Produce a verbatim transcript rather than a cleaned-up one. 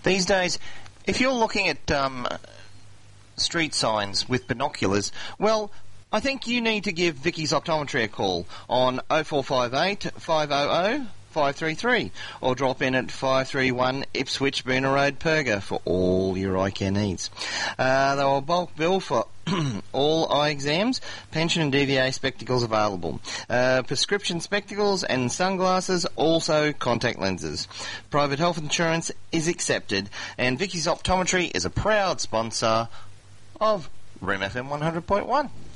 These days, if you're looking at um, street signs with binoculars, well, I think you need to give Vicky's Optometry a call on oh four five eight, five hundred, five three three or drop in at five three one Ipswich Booner Road, Perga for all your eye care needs. Uh, they will bulk bill for all eye exams, pension and D V A spectacles available. Uh, prescription spectacles and sunglasses, also contact lenses. Private health insurance is accepted, and Vicky's Optometry is a proud sponsor of R E M F M one hundred point one.